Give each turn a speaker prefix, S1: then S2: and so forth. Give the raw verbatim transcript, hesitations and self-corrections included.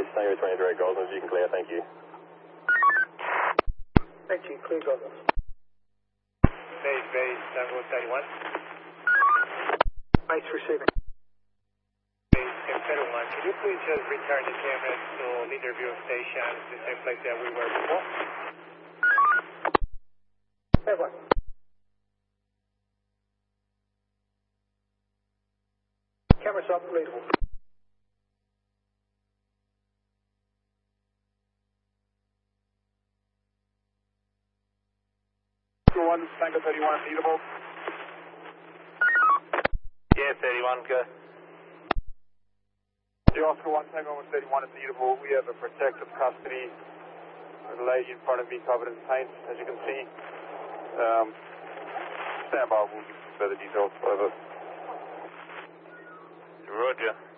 S1: Tango twenty-three, Gosnells, you can clear, thank you.
S2: Thank you, clear Gosnells.
S3: Base, base, Tango thirty-one.
S2: Base receiving.
S3: Base, M thirty-one, can you please just return the cameras to Linderview Station, the same place that we were before?
S2: Everyone. Cameras up, readable.
S3: one, Tango thirty-one, readable.
S1: Yeah, thirty-one, go.
S3: The Oscar one, Tango one thirty-one is readable. We have a protective custody. There's a lady in front of me covered in paint, as you can see. Um, stand by, we'll give some further details. Over.
S1: Roger.